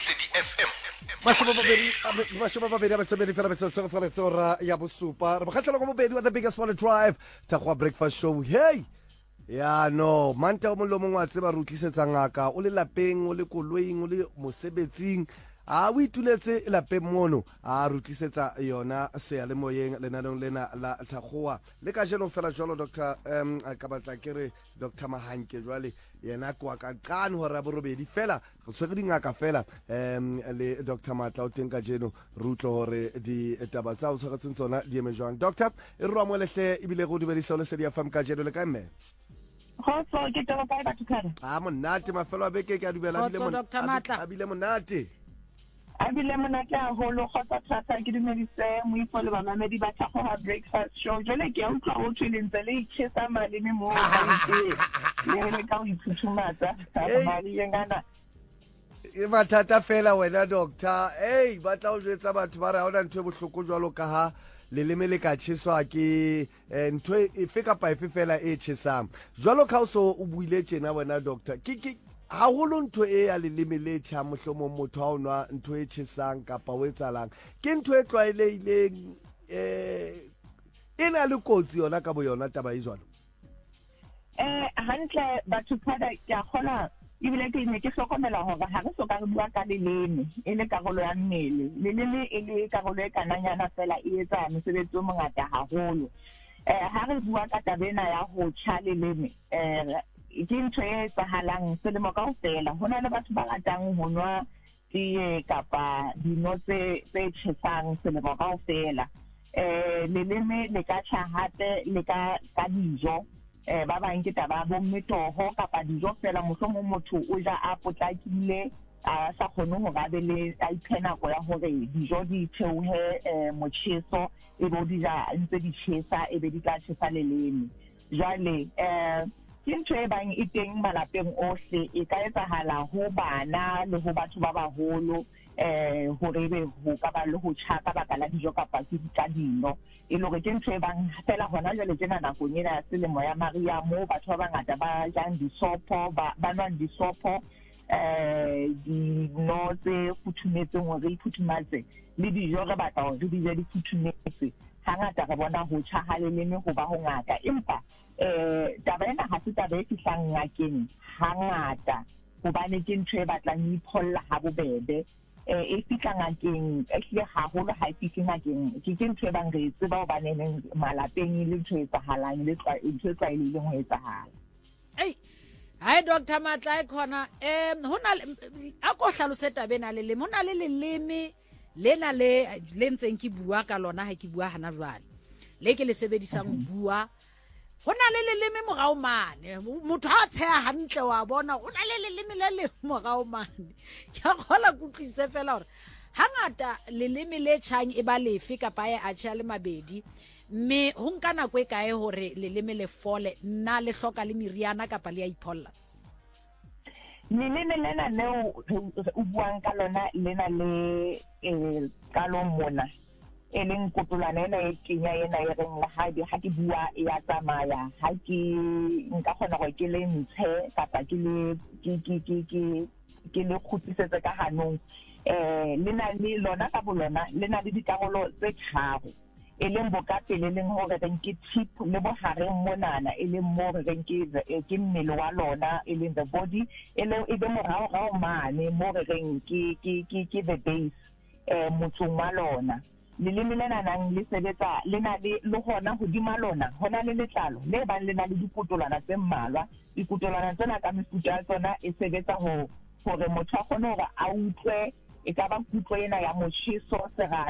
Lesedi FM. Mashaba babedi abatsebedi fela betso fa letsora ya bosupa re bokhatlhela go mobedi wa the biggest for the drive Thakgwa breakfast show. Hey ya no manta o mollo mongwe a tseba re utlisetsa ngaka o le lapeng o le koloing o le mosebetsing a o ituletse lapeng mono a re utlisetsa yona se le moyeng lenanong lena la Thakgwa le ka jeno fela jalo Dr. ka batla kere Dr. Mahanke jwale yena kwa ka kan hora borobedi fela go tshwere dingaka fela le Dr. Matla o teng ka jeno rutlo hore di taba tsa o tshwaretseng tsona di eme jwang. Doctor e re mo lehle ibile go dumedisa le Lesedi FM ka jeno le ka mme Khotso ke tlo ba ba tukana. Monate mafelo a beke ke a dumela abile monate. Abile monate a holo khotsa tsatsa ke dumedise mo ipole ba mamedi ba Thakgwa breakfast show jole ke a utlwa o tshwelentse le itshesa malimi mo le ka o iphuthumata ba le ngana e mathata fela wena doctor batla o jetsa batho ba re ha ona ntwe bohloko jwalo ka ha leleme le ka tsheswa ke ntwe efe kapa efe fela e tshesang jwalo ka o buile tjena wena doctor ke ha holo ntwe e ya leleme le tjha mohlomo motho ha onwa ntwe e tshesang kapa o etsalang ke ntwe e tlwaelehileng ena le kotsi yona ka bo yona taba e jwalo hantle batho phada ke a khona ibile ke ne ke hlokomela hore ha re soka re bua ka leleme e le karolo ya mmele leleme e le karolo e kananyana fela e etsa mosebetsi o mongata haholo ha re bua ka tabena ya ho tjha leleme ke ntho e tsahalang selemo kaofela hona le batho ba ratang ho nwa tee kapa dino tse tjhesang selemo kaofela leleme le ka tjha hape le ka dijo ba bang ke taba bo metoho kapa dijo fela mohlomong motho o ja a potlakile a sa kgone ho ga le a iphena go ya hore dijo di theohe motjheso e bo di ja ntse di tshesa e be di tla tshesa leleme jwale ke ntho e bang e teng malapeng ohle e ka etsahala ho bana le ho batho ba baholo hore be ho ka ba le ho tjhaka baka la dijo kapa ke ka dino e le gore ke ntho e bang fela hona jwale tjena nakong ena ya selemo ya Maria mo batho ba bangata ba jang disopo ba nwang disopo dino tse futhumetseng hore iphuthumatse le dijo re batla hore di je di futhumetse hangata re bona ho tjha ha leleme ho ba ho ngata empa taba ena ha se taba e fihlang ngakeng hangata hobane ke ntho e batlang ipholla ha bobebe e fihla ngakeng ehle haholo ha e fihle ngakeng ke ntho e bang re tseba hobane malapeng le ntho e tsahalang le ntho e tsaileng ho etsahala Hai Dr. Matla e khona hona a ko hlalose tabena le hona le leleme lena le ntseng ke bua ka lona ha ke bua hana jwale le ke le sebedisang bua hona le leleme morao mane motho ha tsheha hantle wa bona hona le leleme le morao mane ya khola kutlise fela hore hangata leleme le tshang e ba lefe kapa ya a tshya le mabedi mme ho nka nako e kae hore leleme le fole nna le hloka le meriana kapa le ya ipholla leleme lena leo o buang ka lona lena le ka lo mona e leng kotolana ena e kenya ena e reng la ha ke bua e ya tsamaya ha ke nka kgona go ke le ntshe kapa ke le khutsisetse ka hanong lena le lona ka bolona lena le dikarolo tse tharo e leng bokapele leng hore re ke tip le bohareng monana e leng mo re ke mmele wa lona e leng the body e le e be morao mane mo re reng ke the base motsong wa lona leleme lena nang le sebetsa lena le hona hodima lona hona le letlalo le bang lena le dipotolwana tse mmalwa dipotolwana tsena ka mefuta tsona e sebetsa hore motho a kgone hore a utlwe e ka ba kutlo ena ya motjheso